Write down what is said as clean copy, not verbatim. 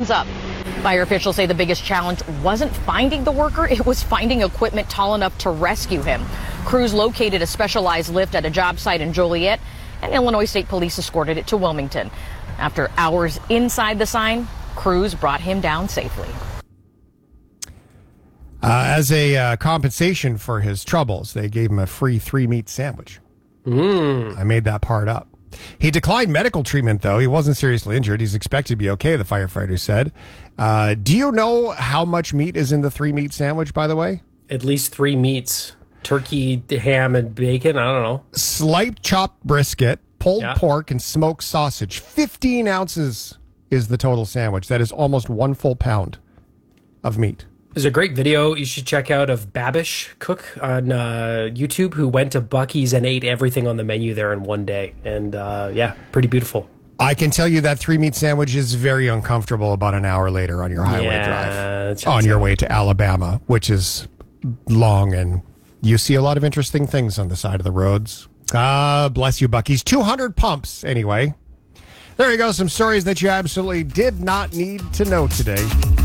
hands up. Fire officials say the biggest challenge wasn't finding the worker, it was finding equipment tall enough to rescue him. Crews located a specialized lift at a job site in Joliet, and Illinois State Police escorted it to Wilmington. After hours inside the sign, crews brought him down safely. As a compensation for his troubles, they gave him a free 3-meat sandwich. I made that part up. He declined medical treatment, though. He wasn't seriously injured. He's expected to be okay, the firefighter said. Do you know how much meat is in the 3-meat sandwich, by the way? At least 3 meats. Turkey, ham, and bacon. I don't know. Sliced chopped brisket, pulled pork, and smoked sausage. 15 ounces is the total sandwich. That is almost 1 full pound of meat. There's a great video you should check out of Babish Cook on YouTube, who went to Buc-ee's and ate everything on the menu there in one day. And pretty beautiful. I can tell you that 3-meat sandwich is very uncomfortable about an hour later on your highway drive. On your way to Alabama, which is long, and you see a lot of interesting things on the side of the roads. Bless you, Buc-ee's. 200 pumps, anyway. There you go, some stories that you absolutely did not need to know today.